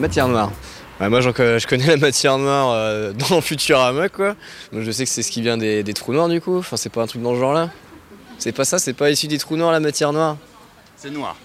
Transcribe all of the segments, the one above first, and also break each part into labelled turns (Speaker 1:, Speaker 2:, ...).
Speaker 1: Matière noire. Ouais, moi je connais la matière noire dans Futurama quoi. Donc, je sais que c'est ce qui vient des trous noirs du coup. Enfin c'est pas un truc dans ce genre là. C'est pas ça, c'est pas issu des trous noirs la matière noire.
Speaker 2: C'est noir.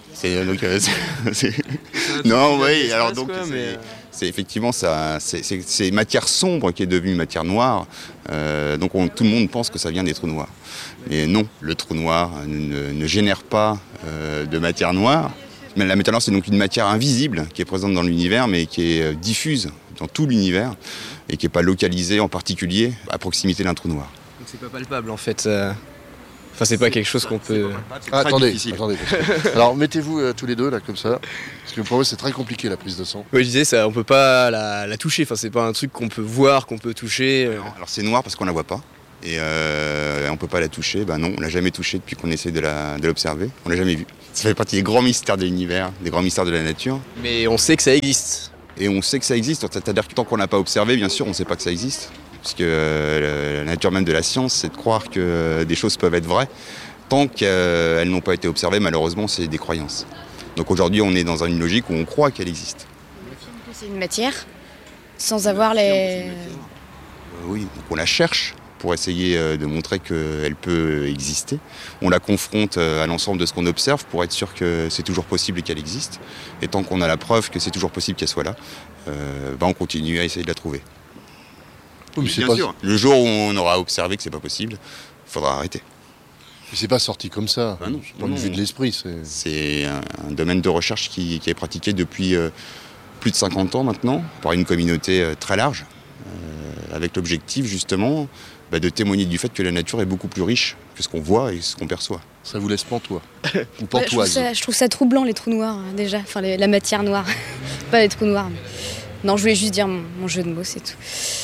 Speaker 2: Non oui alors donc
Speaker 1: quoi,
Speaker 2: c'est effectivement ça, c'est matière sombre qui est devenue matière noire. Donc tout le monde pense que ça vient des trous noirs. Mais non, le trou noir ne génère pas de matière noire. Mais la matière noire, c'est donc une matière invisible qui est présente dans l'univers, mais qui est diffuse dans tout l'univers et qui n'est pas localisée en particulier à proximité d'un trou noir.
Speaker 1: Donc c'est pas palpable en fait. Enfin, c'est pas quelque chose qu'on peut.
Speaker 3: Attendez. Alors mettez-vous tous les deux là comme ça, parce que pour moi c'est très compliqué la prise de sang.
Speaker 1: Oui, je disais ça, on peut pas la toucher. Enfin, c'est pas un truc qu'on peut voir, qu'on peut toucher.
Speaker 2: Alors c'est noir parce qu'on la voit pas. Et on peut pas la toucher, non, on l'a jamais touchée depuis qu'on essaie de l'observer, on l'a jamais vue. Ça fait partie des grands mystères de l'univers, des grands mystères de la nature.
Speaker 1: Mais on sait que ça existe.
Speaker 2: Et on sait que ça existe, c'est-à-dire que tant qu'on l'a pas observé, bien sûr, on sait pas que ça existe. Puisque la nature même de la science, c'est de croire que des choses peuvent être vraies. Tant qu'elles n'ont pas été observées, malheureusement, c'est des croyances. Donc aujourd'hui, on est dans une logique où on croit qu'elle existe.
Speaker 4: C'est une matière, sans avoir les...
Speaker 2: Oui, donc on la cherche pour essayer de montrer qu'elle peut exister. On la confronte à l'ensemble de ce qu'on observe pour être sûr que c'est toujours possible et qu'elle existe. Et tant qu'on a la preuve que c'est toujours possible qu'elle soit là, on continue à essayer de la trouver.
Speaker 3: Oui,
Speaker 2: bien sûr, le jour où on aura observé que c'est pas possible, il faudra arrêter.
Speaker 3: Mais c'est pas sorti comme ça,
Speaker 2: non,
Speaker 3: du point de vue de l'esprit.
Speaker 2: C'est un domaine de recherche qui est pratiqué depuis plus de 50 ans maintenant, par une communauté très large, avec l'objectif justement de témoigner du fait que la nature est beaucoup plus riche que ce qu'on voit et ce qu'on perçoit.
Speaker 3: Ça vous laisse pantois ou pantoise.
Speaker 4: Je trouve ça troublant les trous noirs déjà, enfin la matière noire, pas les trous noirs. Mais... Non, je voulais juste dire mon jeu de mots, c'est tout.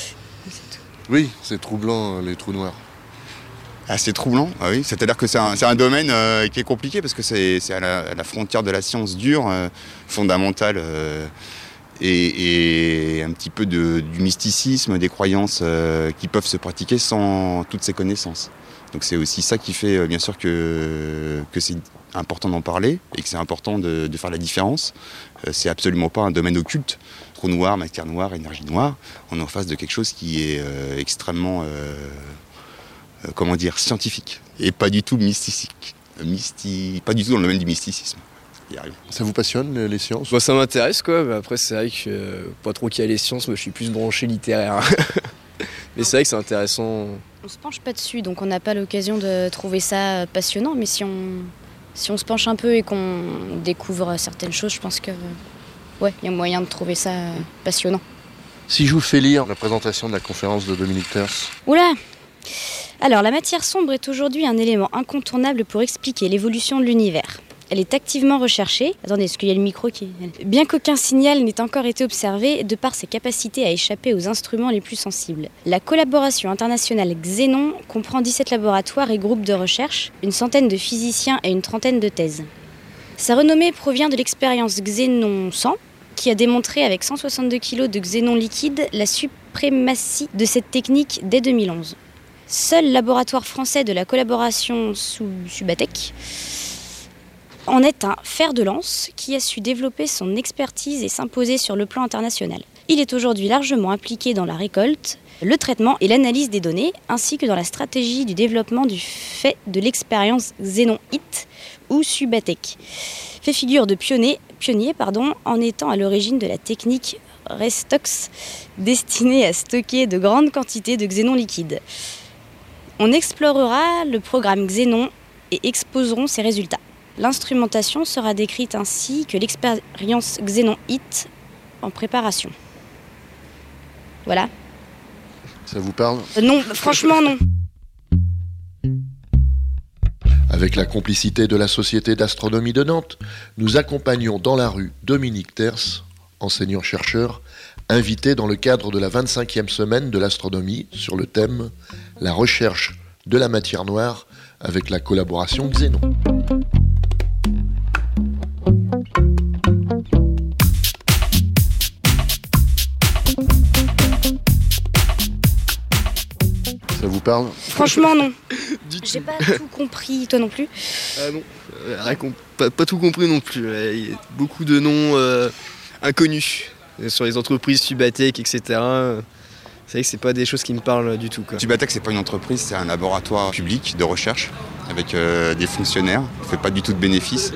Speaker 3: Oui, c'est troublant les trous noirs.
Speaker 2: Ah, c'est troublant, ah oui. C'est-à-dire que c'est un domaine qui est compliqué parce que c'est à la frontière de la science dure, fondamentale, et un petit peu du mysticisme, des croyances qui peuvent se pratiquer sans toutes ces connaissances. Donc c'est aussi ça qui fait bien sûr que c'est important d'en parler et que c'est important de faire la différence. C'est absolument pas un domaine occulte. Trou noir, matière noire, énergie noire. On est en face de quelque chose qui est extrêmement... scientifique et pas du tout mystique, pas du tout dans le domaine du mysticisme.
Speaker 3: Ça vous passionne les sciences ?
Speaker 1: Ça m'intéresse quoi, mais après c'est vrai que pas trop qu'il y a les sciences, moi je suis plus branché littéraire. Mais c'est vrai que c'est intéressant.
Speaker 4: On se penche pas dessus, donc on n'a pas l'occasion de trouver ça passionnant, mais si on se penche un peu et qu'on découvre certaines choses, je pense que il y a moyen de trouver ça passionnant.
Speaker 3: Si je vous fais lire la présentation de la conférence de Dominique Terce.
Speaker 4: Oula ! Alors, la matière sombre est aujourd'hui un élément incontournable pour expliquer l'évolution de l'univers. Elle est activement recherchée. Attendez, est-ce qu'il y a le micro qui... Bien qu'aucun signal n'ait encore été observé, de par ses capacités à échapper aux instruments les plus sensibles. La collaboration internationale Xénon comprend 17 laboratoires et groupes de recherche, une centaine de physiciens et une trentaine de thèses. Sa renommée provient de l'expérience Xénon 100, qui a démontré avec 162 kg de xénon liquide la suprématie de cette technique dès 2011. Seul laboratoire français de la collaboration Subatec en est un fer de lance qui a su développer son expertise et s'imposer sur le plan international. Il est aujourd'hui largement impliqué dans la récolte, le traitement et l'analyse des données, ainsi que dans la stratégie du développement du fait de l'expérience Xénon HIT ou Subatec. Fait figure de pionnier en étant à l'origine de la technique Restox destinée à stocker de grandes quantités de xénon liquide. On explorera le programme Xénon et exposerons ses résultats. L'instrumentation sera décrite ainsi que l'expérience Xénon HIT en préparation. Voilà.
Speaker 3: Ça vous parle ?
Speaker 4: Non, franchement non.
Speaker 3: Avec la complicité de la Société d'astronomie de Nantes, nous accompagnons dans la rue Dominique Terce, enseignant-chercheur, invité dans le cadre de la 25e semaine de l'astronomie sur le thème « La recherche de la matière noire avec la collaboration Xénon ». Ça vous parle ?
Speaker 4: Franchement non. J'ai pas tout compris, toi non plus ?
Speaker 1: Non, pas tout compris non plus. Il y a beaucoup de noms inconnus. sur les entreprises Subatec, etc. C'est vrai que c'est pas des choses qui me parlent du tout, quoi.
Speaker 2: Subatec, c'est pas une entreprise, c'est un laboratoire public de recherche avec des fonctionnaires. On ne fait pas du tout de bénéfices.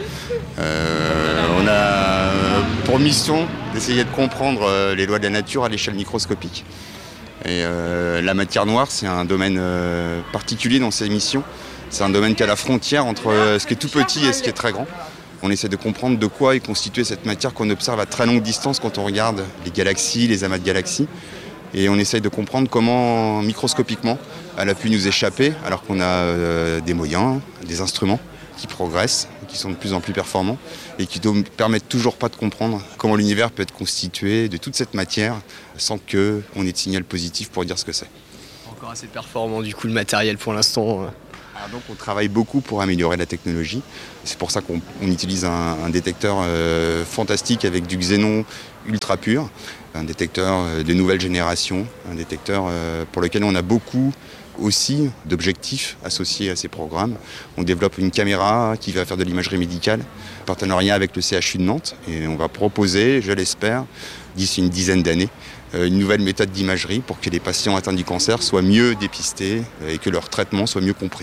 Speaker 2: On a pour mission d'essayer de comprendre les lois de la nature à l'échelle microscopique. Et la matière noire, c'est un domaine particulier dans ces missions. C'est un domaine qui est à la frontière entre ce qui est tout petit et ce qui est très grand. On essaie de comprendre de quoi est constituée cette matière qu'on observe à très longue distance quand on regarde les galaxies, les amas de galaxies. Et on essaye de comprendre comment, microscopiquement, elle a pu nous échapper alors qu'on a des moyens, des instruments qui progressent, qui sont de plus en plus performants et qui ne permettent toujours pas de comprendre comment l'univers peut être constitué de toute cette matière sans qu'on ait de signal positif pour dire ce que c'est.
Speaker 1: Encore assez performant du coup le matériel pour l'instant.
Speaker 2: Alors donc on travaille beaucoup pour améliorer la technologie. C'est pour ça qu'on utilise un détecteur fantastique avec du xénon ultra pur, un détecteur de nouvelle génération, un détecteur pour lequel on a beaucoup aussi d'objectifs associés à ces programmes. On développe une caméra qui va faire de l'imagerie médicale, en partenariat avec le CHU de Nantes, et on va proposer, je l'espère, d'ici une dizaine d'années, une nouvelle méthode d'imagerie pour que les patients atteints du cancer soient mieux dépistés et que leur traitement soit mieux compris.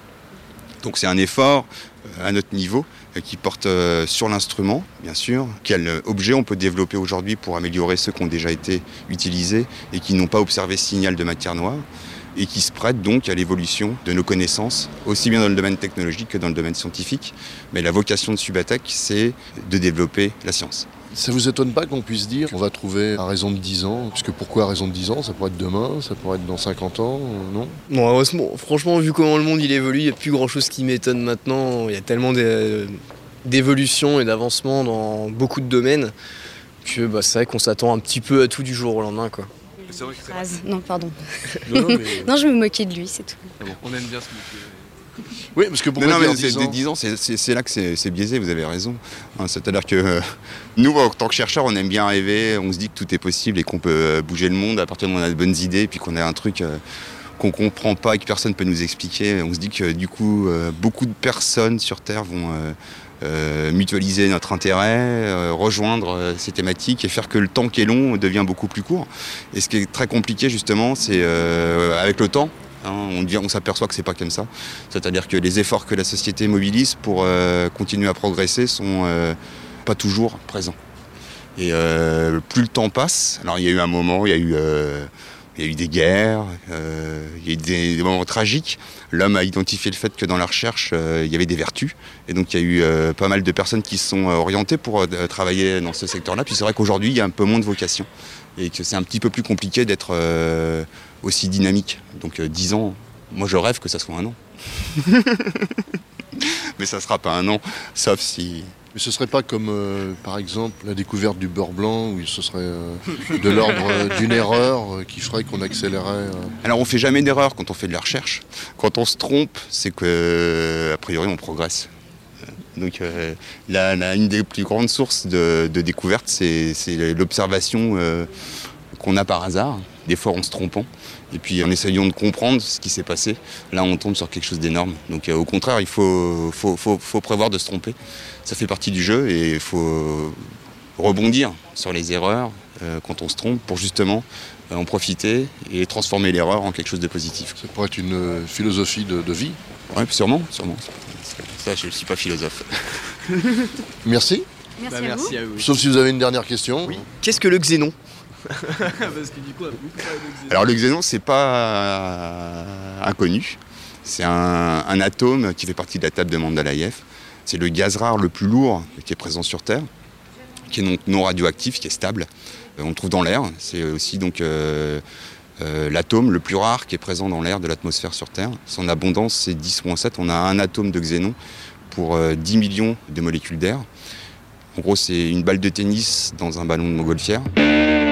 Speaker 2: Donc c'est un effort à notre niveau qui porte sur l'instrument, bien sûr. Quel objet on peut développer aujourd'hui pour améliorer ceux qui ont déjà été utilisés et qui n'ont pas observé ce signal de matière noire et qui se prêtent donc à l'évolution de nos connaissances, aussi bien dans le domaine technologique que dans le domaine scientifique. Mais la vocation de Subatec, c'est de développer la science.
Speaker 3: Ça vous étonne pas qu'on puisse dire qu'on va trouver à raison de 10 ans? Parce que pourquoi à raison de 10 ans? Ça pourrait être demain, ça pourrait être dans 50 ans, non?
Speaker 1: Non, heureusement, franchement, vu comment le monde il évolue, il n'y a plus grand chose qui m'étonne maintenant. Il y a tellement d'évolution et d'avancement dans beaucoup de domaines que c'est vrai qu'on s'attend un petit peu à tout du jour au lendemain, quoi.
Speaker 4: Phrase. Non, pardon.
Speaker 3: Non, mais...
Speaker 4: Non, je me moquais de lui, c'est tout.
Speaker 1: On aime bien se moquer.
Speaker 3: Oui, parce que pourquoi dire 10 ans?
Speaker 2: 10 ans, c'est là que c'est biaisé, vous avez raison. C'est-à-dire que nous, en tant que chercheurs, on aime bien rêver, on se dit que tout est possible et qu'on peut bouger le monde à partir du moment où on a de bonnes idées et puis qu'on a un truc qu'on comprend pas et que personne ne peut nous expliquer. On se dit que du coup, beaucoup de personnes sur Terre vont mutualiser notre intérêt, rejoindre ces thématiques et faire que le temps qui est long devient beaucoup plus court. Et ce qui est très compliqué justement, c'est avec le temps, on s'aperçoit que c'est pas comme ça. C'est-à-dire que les efforts que la société mobilise pour continuer à progresser sont pas toujours présents. Et plus le temps passe, alors il y a eu un moment, il y a eu des guerres, il y a eu des moments tragiques. L'homme a identifié le fait que dans la recherche, il y avait des vertus. Et donc il y a eu pas mal de personnes qui se sont orientées pour travailler dans ce secteur-là. Puis c'est vrai qu'aujourd'hui, il y a un peu moins de vocation. Et que c'est un petit peu plus compliqué d'être aussi dynamique. Donc 10 ans, moi je rêve que ça soit 1 an. Mais ça ne sera pas 1 an, sauf si...
Speaker 3: Mais ce serait pas comme, par exemple, la découverte du beurre blanc, où ce serait de l'ordre d'une erreur qui ferait qu'on accélérait...
Speaker 2: Alors on fait jamais d'erreur quand on fait de la recherche. Quand on se trompe, c'est que, a priori, on progresse. Donc une des plus grandes sources de découverte, c'est l'observation qu'on a par hasard, des fois en se trompant. Et puis en essayant de comprendre ce qui s'est passé, là on tombe sur quelque chose d'énorme. Donc au contraire, il faut prévoir de se tromper. Ça fait partie du jeu et il faut rebondir sur les erreurs quand on se trompe pour justement en profiter et transformer l'erreur en quelque chose de positif.
Speaker 3: Ça pourrait être une philosophie de vie.
Speaker 2: Oui, sûrement. Ça, je ne suis pas philosophe.
Speaker 3: Merci.
Speaker 4: Merci à vous.
Speaker 3: Sauf si vous avez une dernière question.
Speaker 1: Oui. Qu'est-ce que le xénon? Parce que du coup, on a beaucoup parlé de xénon.
Speaker 2: Alors le xénon, c'est pas inconnu. C'est un atome qui fait partie de la table de Mendeleïev. C'est le gaz rare le plus lourd qui est présent sur Terre, qui est donc non radioactif, qui est stable. On le trouve dans l'air. C'est aussi donc l'atome le plus rare qui est présent dans l'air de l'atmosphère sur Terre. Son abondance, c'est 10-7. On a un atome de xénon pour 10 millions de molécules d'air. En gros, c'est une balle de tennis dans un ballon de montgolfière.